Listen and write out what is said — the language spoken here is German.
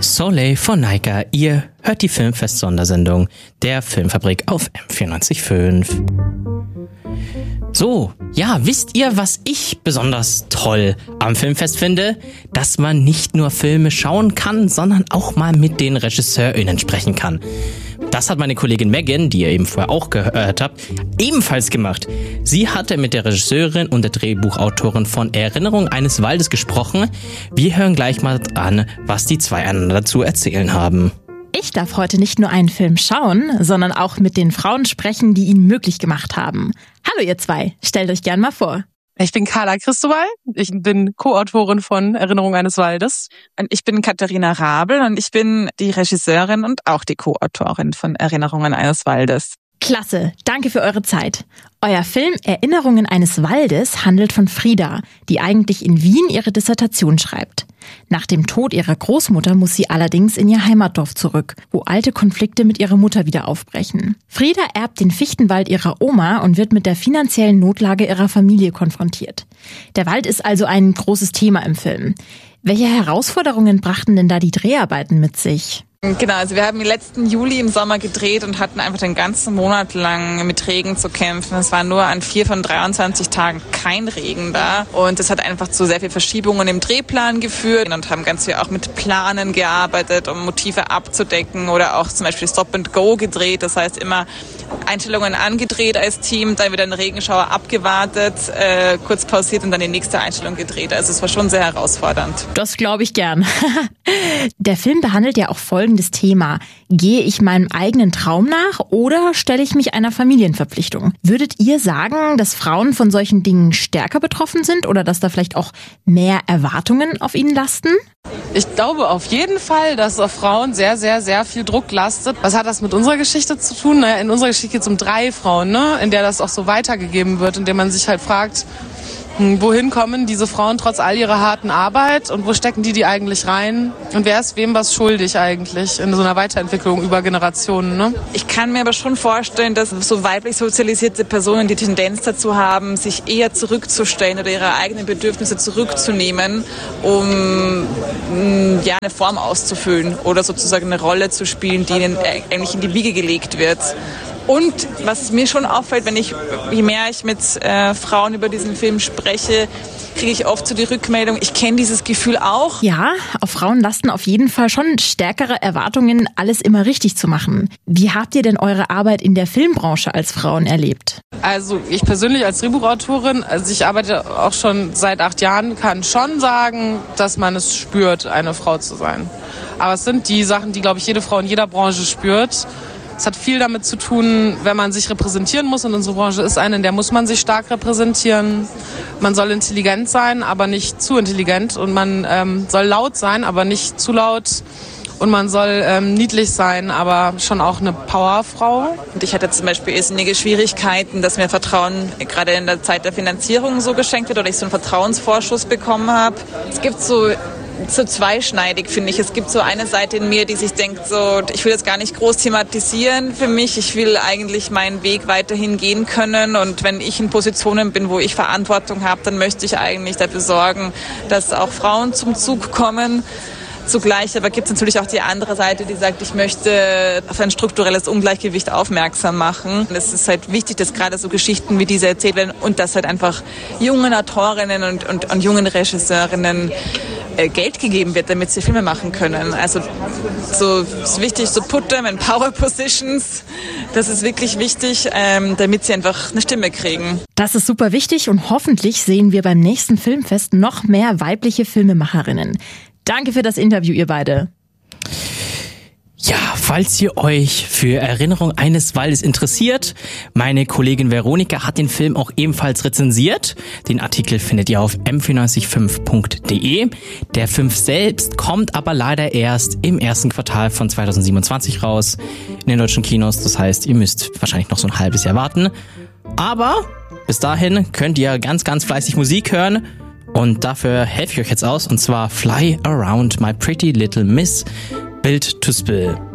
Soleil von Naika, ihr hört die Filmfest-Sondersendung der Filmfabrik auf M94.5. So, ja, wisst ihr, was ich besonders toll am Filmfest finde? Dass man nicht nur Filme schauen kann, sondern auch mal mit den RegisseurInnen sprechen kann. Das hat meine Kollegin Megan, die ihr eben vorher auch gehört habt, ebenfalls gemacht. Sie hatte mit der Regisseurin und der Drehbuchautorin von Erinnerung eines Waldes gesprochen. Wir hören gleich mal an, was die zwei einander dazu erzählen haben. Ich darf heute nicht nur einen Film schauen, sondern auch mit den Frauen sprechen, die ihn möglich gemacht haben. Hallo ihr zwei, stellt euch gern mal vor. Ich bin Carla Christobal, ich bin Co-Autorin von Erinnerung eines Waldes. Und ich bin Katharina Rabel und ich bin die Regisseurin und auch die Co-Autorin von Erinnerungen eines Waldes. Klasse, danke für eure Zeit. Euer Film Erinnerungen eines Waldes handelt von Frida, die eigentlich in Wien ihre Dissertation schreibt. Nach dem Tod ihrer Großmutter muss sie allerdings in ihr Heimatdorf zurück, wo alte Konflikte mit ihrer Mutter wieder aufbrechen. Frida erbt den Fichtenwald ihrer Oma und wird mit der finanziellen Notlage ihrer Familie konfrontiert. Der Wald ist also ein großes Thema im Film. Welche Herausforderungen brachten denn da die Dreharbeiten mit sich? Genau, also wir haben im letzten Juli im Sommer gedreht und hatten einfach den ganzen Monat lang mit Regen zu kämpfen. Es war nur an 4 von 23 Tagen kein Regen da und das hat einfach zu sehr viel Verschiebungen im Drehplan geführt und haben ganz viel auch mit Planen gearbeitet, um Motive abzudecken oder auch zum Beispiel Stop and Go gedreht. Das heißt immer Einstellungen angedreht als Team, dann wieder einen Regenschauer abgewartet, kurz pausiert und dann die nächste Einstellung gedreht. Also es war schon sehr herausfordernd. Das glaube ich gern. Der Film behandelt ja auch folgendes Thema. Gehe ich meinem eigenen Traum nach oder stelle ich mich einer Familienverpflichtung? Würdet ihr sagen, dass Frauen von solchen Dingen stärker betroffen sind oder dass da vielleicht auch mehr Erwartungen auf ihnen lasten? Ich glaube auf jeden Fall, dass auf Frauen sehr, sehr, sehr viel Druck lastet. Was hat das mit unserer Geschichte zu tun? Naja, in unserer Geschichte geht es um 3 Frauen, ne? In der das auch so weitergegeben wird, in der man sich halt fragt, wohin kommen diese Frauen trotz all ihrer harten Arbeit und wo stecken die eigentlich rein? Und wer ist wem was schuldig eigentlich in so einer Weiterentwicklung über Generationen? Ne? Ich kann mir aber schon vorstellen, dass so weiblich sozialisierte Personen die Tendenz dazu haben, sich eher zurückzustellen oder ihre eigenen Bedürfnisse zurückzunehmen, um eine Form auszufüllen oder sozusagen eine Rolle zu spielen, die ihnen eigentlich in die Wiege gelegt wird. Und was mir schon auffällt, je mehr ich mit Frauen über diesen Film spreche, kriege ich oft so die Rückmeldung, ich kenne dieses Gefühl auch. Ja, auf Frauen lasten auf jeden Fall schon stärkere Erwartungen, alles immer richtig zu machen. Wie habt ihr denn eure Arbeit in der Filmbranche als Frauen erlebt? Also ich persönlich als Drehbuchautorin, also ich arbeite auch schon seit 8 Jahren, kann schon sagen, dass man es spürt, eine Frau zu sein. Aber es sind die Sachen, die, glaube ich, jede Frau in jeder Branche spürt. Es hat viel damit zu tun, wenn man sich repräsentieren muss. Und unsere Branche ist eine, in der muss man sich stark repräsentieren. Man soll intelligent sein, aber nicht zu intelligent. Und man soll laut sein, aber nicht zu laut. Und man soll niedlich sein, aber schon auch eine Powerfrau. Und ich hatte zum Beispiel irrsinnige Schwierigkeiten, dass mir Vertrauen gerade in der Zeit der Finanzierung so geschenkt wird oder ich so einen Vertrauensvorschuss bekommen habe. Es gibt so zweischneidig, finde ich. Es gibt so eine Seite in mir, die sich denkt, so, ich will das gar nicht groß thematisieren für mich. Ich will eigentlich meinen Weg weiterhin gehen können. Und wenn ich in Positionen bin, wo ich Verantwortung habe, dann möchte ich eigentlich dafür sorgen, dass auch Frauen zum Zug kommen. Zugleich aber gibt es natürlich auch die andere Seite, die sagt, ich möchte auf ein strukturelles Ungleichgewicht aufmerksam machen. Es ist halt wichtig, dass gerade so Geschichten wie diese erzählt werden und dass halt einfach jungen Autorinnen und jungen Regisseurinnen Geld gegeben wird, damit sie Filme machen können. Also so ist wichtig, so put them in power positions. Das ist wirklich wichtig, damit sie einfach eine Stimme kriegen. Das ist super wichtig und hoffentlich sehen wir beim nächsten Filmfest noch mehr weibliche Filmemacherinnen. Danke für das Interview, ihr beide. Ja, falls ihr euch für Erinnerung eines Waldes interessiert, meine Kollegin Veronika hat den Film auch ebenfalls rezensiert. Den Artikel findet ihr auf m945.de. Der Film selbst kommt aber leider erst im ersten Quartal von 2027 raus in den deutschen Kinos. Das heißt, ihr müsst wahrscheinlich noch so ein halbes Jahr warten. Aber bis dahin könnt ihr ganz, ganz fleißig Musik hören. Und dafür helfe ich euch jetzt aus, und zwar Fly Around My Pretty Little Miss, Built to Spill.